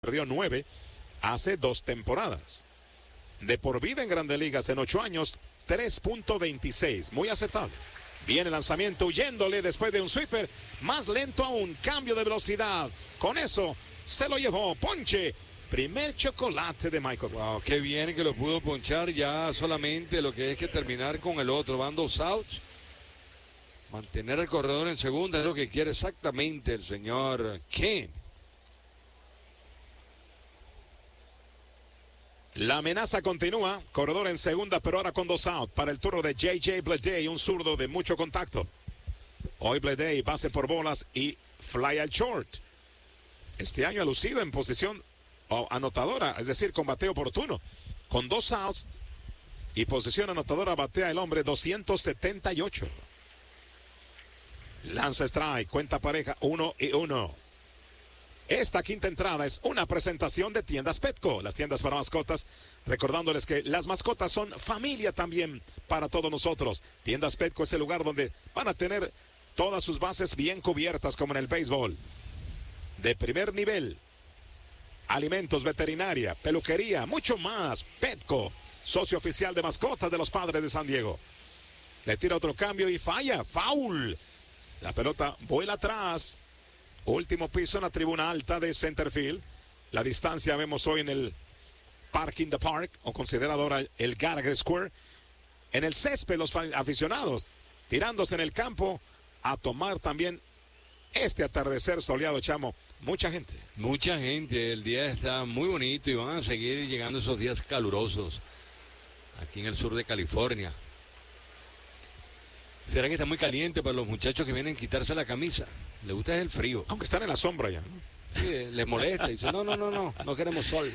perdió 9 hace 2 temporadas. De por vida en Grandes Ligas en 8 años, 3.26, muy aceptable. Viene el lanzamiento huyéndole después de un sweeper, más lento aún, cambio de velocidad. Con eso se lo llevó, ponche. Primer chocolate de Michael. Wow, qué bien que lo pudo ponchar, ya solamente lo que es que terminar con el otro, van 2 outs. Mantener el corredor en segunda es lo que quiere exactamente el señor Ken. La amenaza continúa, corredor en segunda, pero ahora con 2 outs para el turno de J.J. Bleday, un zurdo de mucho contacto. Hoy Bleday, base por bolas y fly al short. Este año ha lucido en posición anotadora, es decir, con bateo oportuno. Con 2 outs y posición anotadora, batea el hombre 278. Lanza strike, cuenta pareja, 1-1. Esta quinta entrada es una presentación de Tiendas Petco, las tiendas para mascotas, recordándoles que las mascotas son familia también para todos nosotros. Tiendas Petco es el lugar donde van a tener todas sus bases bien cubiertas como en el béisbol. De primer nivel, alimentos, veterinaria, peluquería, mucho más. Petco, socio oficial de mascotas de los Padres de San Diego. Le tira otro cambio y falla, foul. La pelota vuela atrás. Último piso en la tribuna alta de Centerfield. La distancia vemos hoy en el Park in the Park, o considerado ahora el Gallagher Square. En el césped, los aficionados tirándose en el campo a tomar también este atardecer soleado, Chamo. Mucha gente. Mucha gente, el día está muy bonito y van a seguir llegando esos días calurosos aquí en el sur de California. ¿Será que está muy caliente para los muchachos que vienen a quitarse la camisa? Les gusta el frío. Aunque están en la sombra ya, ¿no? Sí, les molesta. Dicen, no queremos sol.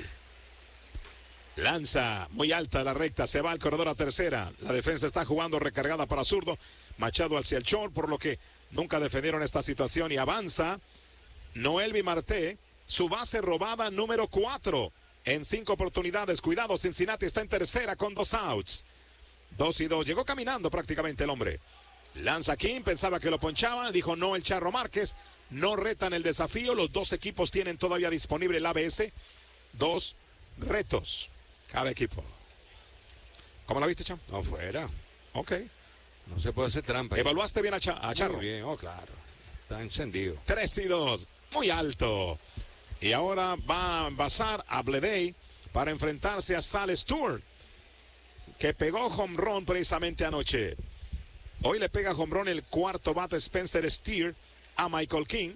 Lanza muy alta la recta, se va al corredor a tercera. La defensa está jugando recargada para zurdo. Machado hacia el short, por lo que nunca defendieron esta situación. Y avanza Noelvi Marte, su base robada número 4 en 5 oportunidades. Cuidado, Cincinnati está en tercera con 2 outs. 2-2, llegó caminando prácticamente el hombre. Lanza King, pensaba que lo ponchaban, dijo no el Charro Márquez, no retan el desafío, los 2 equipos tienen todavía disponible el ABS, 2 retos cada equipo. ¿Cómo la viste, Cham? No, fuera. Ok. No se puede hacer trampa. ¿Evaluaste bien a Charro? Muy bien, claro, está encendido. 3-2, muy alto. Y ahora va a envasar a Bleday para enfrentarse a Sal Stewart, que pegó home run precisamente anoche. Hoy le pega home run el cuarto bate Spencer Steer a Michael King.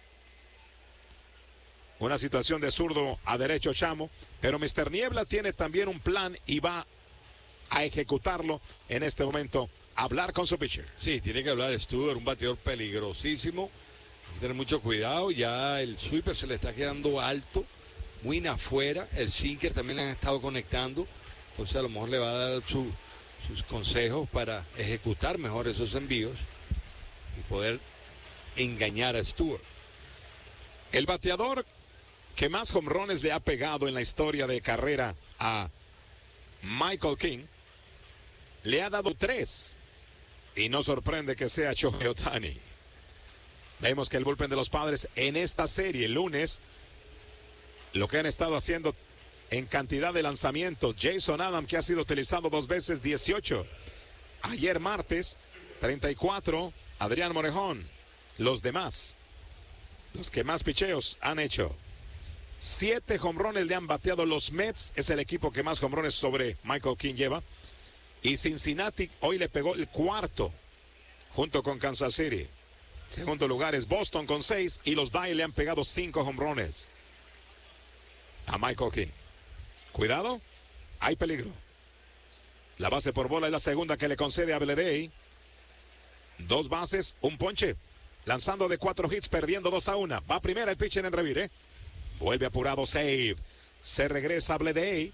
Una situación de zurdo a derecho, Chamo. Pero Mr. Niebla tiene también un plan y va a ejecutarlo en este momento. Hablar con su pitcher. Sí, tiene que hablar Stuart, un bateador peligrosísimo. Hay que tener mucho cuidado. Ya el sweeper se le está quedando alto, muy en afuera. El sinker también le han estado conectando. O sea, a lo mejor le va a dar sus consejos para ejecutar mejor esos envíos y poder engañar a Stewart. El bateador que más home runs le ha pegado en la historia de carrera a Michael King le ha dado 3 y no sorprende que sea Shohei Ohtani. Vemos que el bullpen de los Padres en esta serie, el lunes, lo que han estado haciendo en cantidad de lanzamientos, Jason Adam, que ha sido utilizado 2 veces, 18. Ayer martes, 34, Adrián Morejón. Los demás, los que más picheos han hecho. 7 home runs le han bateado los Mets, es el equipo que más home runs sobre Michael King lleva. Y Cincinnati hoy le pegó el cuarto, junto con Kansas City. Segundo lugar es Boston con 6 y los Dye le han pegado 5 home runs a Michael King. Cuidado, hay peligro. La base por bola es la segunda que le concede a Bleday. 2 bases, un ponche. Lanzando de 4 hits, perdiendo 2-1. Va primera el pitcher en revire. Vuelve apurado, save. Se regresa a Bleday.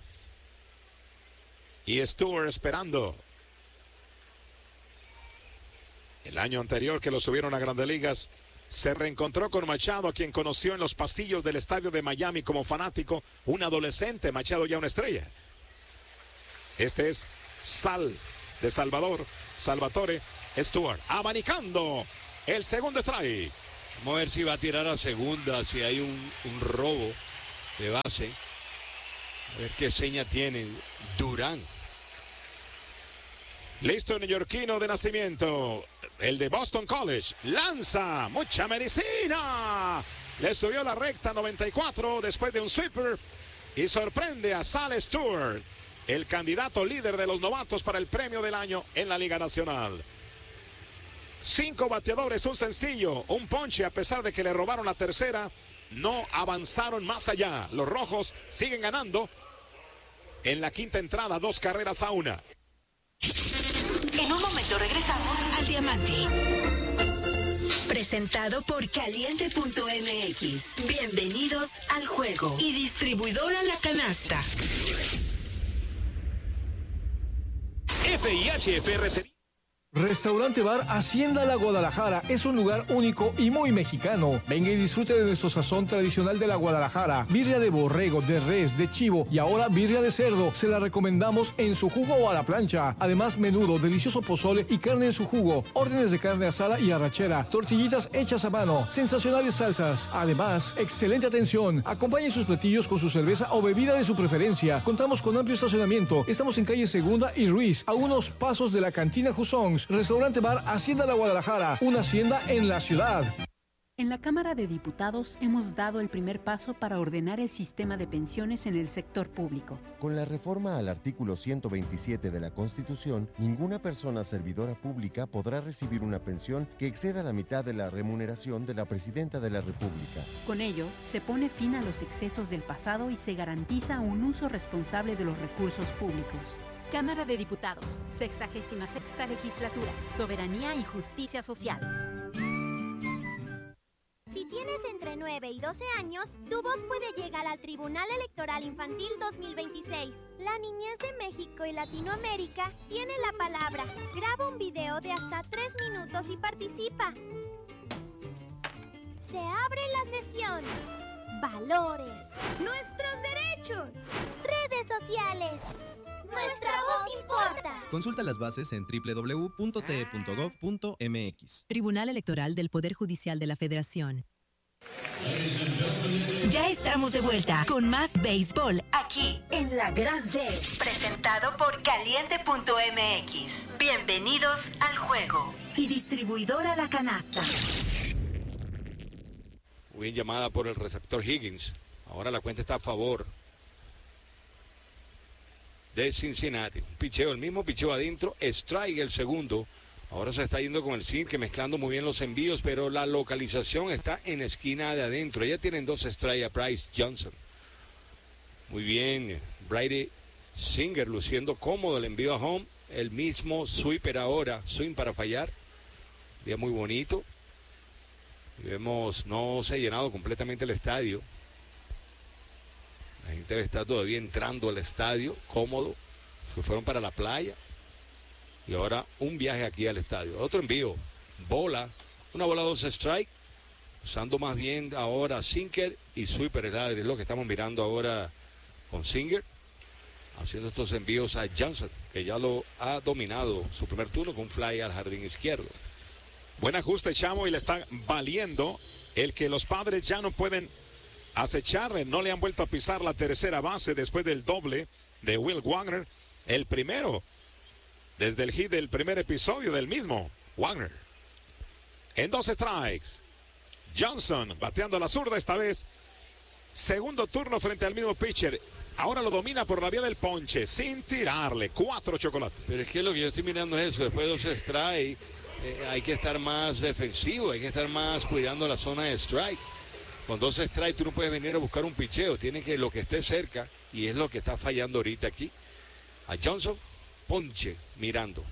Y Stewart esperando. El año anterior que lo subieron a Grandes Ligas, se reencontró con Machado, a quien conoció en los pasillos del estadio de Miami como fanático, un adolescente. Machado ya una estrella. Este es Sal de Salvatore Stewart, abanicando el segundo strike. Vamos a ver si va a tirar a segunda, si hay un robo de base. A ver qué seña tiene Durán. Listo, neoyorquino de nacimiento. El de Boston College. Lanza. Mucha medicina. Le subió la recta 94 después de un sweeper. Y sorprende a Sal Stewart, el candidato líder de los novatos para el premio del año en la Liga Nacional. 5 bateadores, un sencillo, un ponche. A pesar de que le robaron la tercera, no avanzaron más allá. Los rojos siguen ganando. En la quinta entrada, 2 carreras a 1. En un momento regresamos al Diamante. Presentado por Caliente.mx. Bienvenidos al juego. Y distribuidora La Canasta. FIHFRT. Restaurante Bar Hacienda La Guadalajara es un lugar único y muy mexicano. Venga y disfrute de nuestro sazón tradicional de la Guadalajara. Birria de borrego, de res, de chivo y ahora birria de cerdo. Se la recomendamos en su jugo o a la plancha. Además, menudo, delicioso pozole y carne en su jugo. Órdenes de carne asada y arrachera. Tortillitas hechas a mano. Sensacionales salsas. Además, excelente atención. Acompañe sus platillos con su cerveza o bebida de su preferencia. Contamos con amplio estacionamiento. Estamos en calle Segunda y Ruiz, a unos pasos de la cantina Jusons. Restaurante Bar Hacienda La Guadalajara, una hacienda en la ciudad. En la Cámara de Diputados hemos dado el primer paso para ordenar el sistema de pensiones en el sector público. Con la reforma al artículo 127 de la Constitución, ninguna persona servidora pública podrá recibir una pensión que exceda la mitad de la remuneración de la Presidenta de la República. Con ello, se pone fin a los excesos del pasado y se garantiza un uso responsable de los recursos públicos. Cámara de Diputados, 66ª Legislatura, Soberanía y Justicia Social. Si tienes entre 9 y 12 años, tu voz puede llegar al Tribunal Electoral Infantil 2026. La niñez de México y Latinoamérica tiene la palabra. Graba un video de hasta 3 minutos y participa. Se abre la sesión. Valores. Nuestros derechos. Redes sociales. Nuestra voz importa. Consulta las bases en www.te.gov.mx. Tribunal Electoral del Poder Judicial de la Federación. Ya estamos de vuelta con más béisbol aquí en La Gran D. Presentado por Caliente.mx. Bienvenidos al juego. Y distribuidora La Canasta. Muy bien llamada por el receptor Higgins. Ahora la cuenta está a favor de Cincinnati. Un picheo, el mismo picheo adentro, strike el segundo. Ahora se está yendo con el sinker, mezclando muy bien los envíos, pero la localización está en la esquina de adentro. Ya tienen 2 strikes a Bryce Johnson. Muy bien, Brady Singer luciendo cómodo el envío a home. El mismo sweeper ahora, swing para fallar. Día muy bonito. Y vemos, no se ha llenado completamente el estadio. La gente está todavía entrando al estadio, cómodo. Se fueron para la playa. Y ahora un viaje aquí al estadio. Otro envío. Bola. Una bola 2 strike. Usando más bien ahora sinker y sweeper. Es lo que estamos mirando ahora con Singer. Haciendo estos envíos a Johnson, que ya lo ha dominado su primer turno con un fly al jardín izquierdo. Buen ajuste, Chamo, y le está valiendo el que los Padres ya no pueden acecharle. No le han vuelto a pisar la tercera base después del doble de Will Wagner, el primero desde el hit del primer episodio del mismo Wagner. En 2 strikes, Johnson bateando a la zurda esta vez. Segundo turno frente al mismo pitcher. Ahora lo domina por la vía del ponche sin tirarle. 4 chocolates. Pero es que lo que yo estoy mirando es eso. Después de 2 strikes hay que estar más defensivo, hay que estar más cuidando la zona de strike. Con 2 strikes tú no puedes venir a buscar un picheo, tiene que lo que esté cerca, y es lo que está fallando ahorita aquí. A Johnson, ponche, mirando.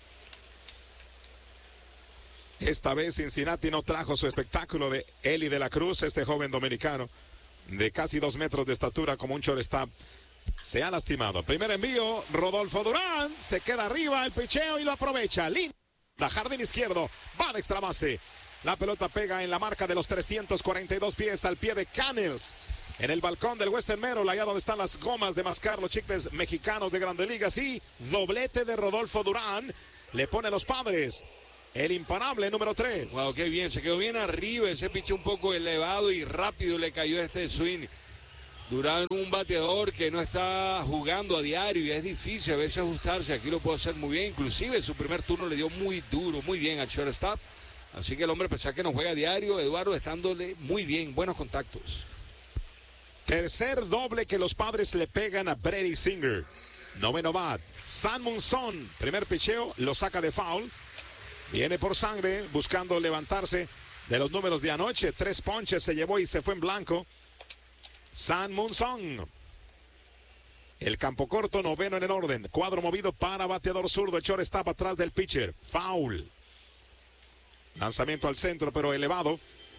Esta vez Cincinnati no trajo su espectáculo de Eli de la Cruz, este joven dominicano de casi 2 metros de estatura como un shortstop. Se ha lastimado. Primer envío, Rodolfo Durán, se queda arriba el picheo y lo aprovecha. Linda, jardín izquierdo, va de extra base. La pelota pega en la marca de los 342 pies al pie de Canels. En el balcón del Western Meadow, allá donde están las gomas de mascar, los chicles mexicanos de Grandes Ligas. Y doblete de Rodolfo Durán. Le pone los Padres el imparable número 3. Wow, qué bien. Se quedó bien arriba. Ese piche un poco elevado y rápido le cayó este swing Durán, un bateador que no está jugando a diario y es difícil a veces ajustarse. Aquí lo puede hacer muy bien. Inclusive su primer turno le dio muy duro, muy bien al shortstop. Así que el hombre, a pesar que no juega a diario, Eduardo, estándole muy bien, buenos contactos. Tercer doble que los Padres le pegan a Brady Singer. Noveno bat. San Monzón, primer picheo, lo saca de foul. Viene por sangre, buscando levantarse de los números de anoche. 3 ponches se llevó y se fue en blanco. San Monzón. El campo corto, noveno en el orden. Cuadro movido para bateador zurdo. El shortstop atrás del pitcher. Foul. Lanzamiento al centro, pero elevado.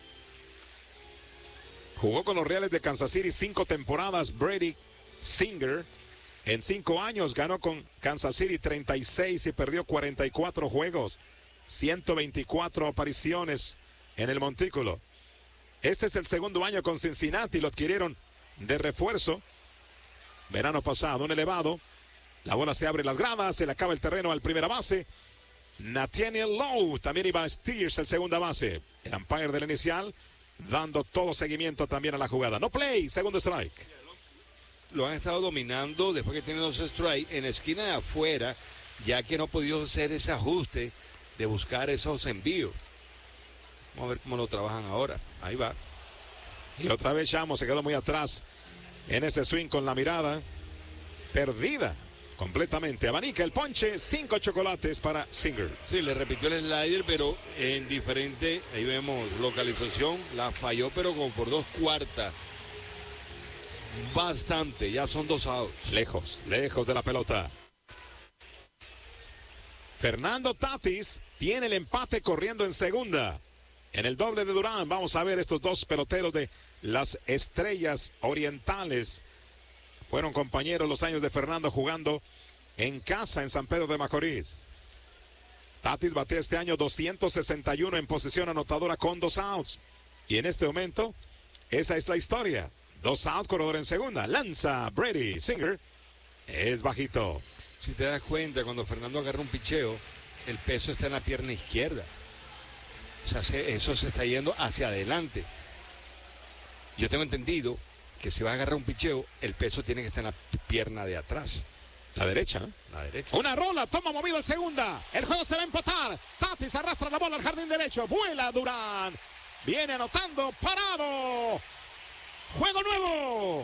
Jugó con los Reales de Kansas City 5 temporadas. Brady Singer. En 5 años ganó con Kansas City 36 y perdió 44 juegos. 124 apariciones en el montículo. Este es el segundo año con Cincinnati. Lo adquirieron de refuerzo. Verano pasado, un elevado. La bola se abre en las gradas. Se le acaba el terreno al primera base. Nathaniel Lowe también iba a Steers el segunda base. El umpire del inicial dando todo seguimiento también a la jugada. No play, segundo strike. Lo han estado dominando después que tiene 2 strikes en la esquina de afuera, ya que no ha podido hacer ese ajuste de buscar esos envíos. Vamos a ver cómo lo trabajan ahora. Ahí va. Y otra vez Chamo se quedó muy atrás en ese swing con la mirada perdida completamente. Abanica el ponche, 5 chocolates para Singer. Sí, le repitió el slider, pero en diferente, ahí vemos localización, la falló, pero como por 2/4. Bastante, ya son 2 outs. Lejos de la pelota. Fernando Tatis tiene el empate corriendo en segunda. En el doble de Durán vamos a ver estos 2 peloteros de las Estrellas Orientales. Fueron compañeros los años de Fernando jugando en casa en San Pedro de Macorís. Tatis batea este año 261 en posición anotadora con 2 outs. Y en este momento, esa es la historia. 2 outs, corredor en segunda. Lanza Brady Singer. Es bajito. Si te das cuenta, cuando Fernando agarra un picheo, el peso está en la pierna izquierda. O sea, eso se está yendo hacia adelante. Yo tengo entendido que si vas a agarrar un picheo, el peso tiene que estar en la pierna de atrás. La derecha. La derecha. Una rola, toma movido el segunda. El juego se va a empatar. Tatis arrastra la bola al jardín derecho. Vuela Durán. Viene anotando, parado. Juego nuevo.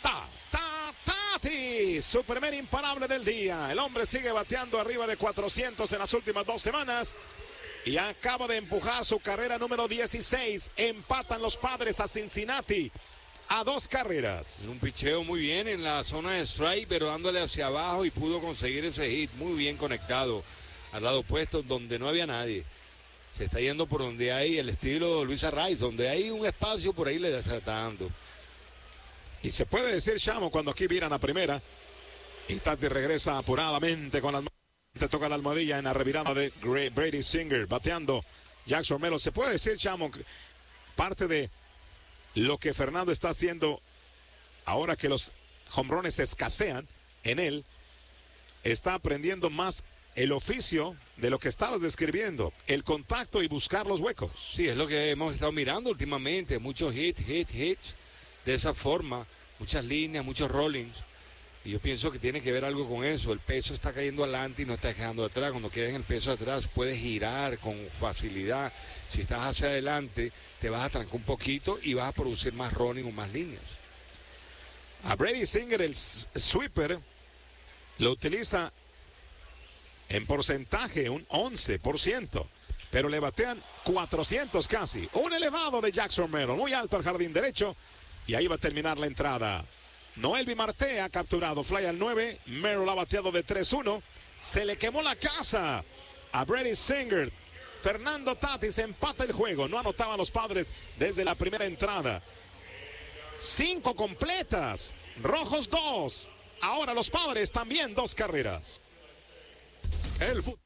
Tatis, su primer imparable del día. El hombre sigue bateando arriba de 400 en las últimas 2 semanas. Y acaba de empujar su carrera número 16. Empatan los Padres a Cincinnati a 2 carreras. Un picheo muy bien en la zona de strike, pero dándole hacia abajo y pudo conseguir ese hit muy bien conectado al lado opuesto donde no había nadie. Se está yendo por donde hay el estilo Luis Arraez, donde hay un espacio, por ahí le está dando. Y se puede decir, Chamo, cuando aquí viran a primera y Tati regresa apuradamente con las manos, te toca la almohadilla en la revirada de Brady Singer, bateando Jackson Romero. Se puede decir, Chamo, parte de lo que Fernando está haciendo ahora que los jonrones escasean en él, está aprendiendo más el oficio de lo que estabas describiendo, el contacto y buscar los huecos. Sí, es lo que hemos estado mirando últimamente, muchos hits, de esa forma, muchas líneas, muchos rollings, y yo pienso que tiene que ver algo con eso. El peso está cayendo adelante y no está dejando atrás. Cuando quedes en el peso atrás puedes girar con facilidad. Si estás hacia adelante te vas a trancar un poquito y vas a producir más rolling o más líneas. A Brady Singer el sweeper lo utiliza en porcentaje un 11%, pero le batean 400 casi. Un elevado de Jackson Romero, muy alto al jardín derecho, y ahí va a terminar la entrada. Noelvi Marte ha capturado fly al 9. Merrill ha bateado de 3-1. Se le quemó la casa a Brady Singer. Fernando Tatis empata el juego. No anotaban los Padres desde la primera entrada. 5 completas. Rojos 2. Ahora los Padres también 2 carreras. El fútbol.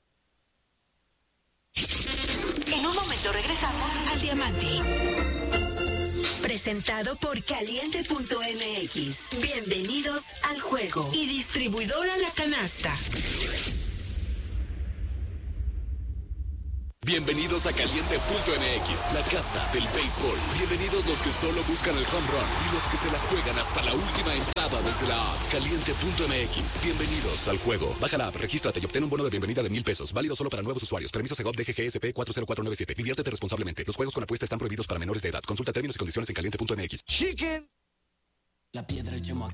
En un momento regresamos al Diamante. Presentado por Caliente.mx. Bienvenidos al juego. Y distribuidora La Canasta. Bienvenidos a Caliente.mx, la casa del béisbol. Bienvenidos los que solo buscan el home run y los que se la juegan hasta la última entrada desde la app. Caliente.mx, bienvenidos al juego. Baja la app, regístrate y obtén un bono de bienvenida de $1,000. Válido solo para nuevos usuarios. Permiso Segov DGGSP 40497. Diviértete responsablemente. Los juegos con apuesta están prohibidos para menores de edad. Consulta términos y condiciones en Caliente.mx. Chicken. La piedra, el chemo